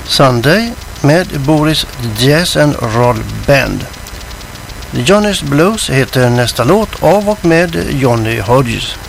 Sunday med Boris Jazz and Roll Band. Johnny's Blues heter nästa låt av och med Johnny Hodges.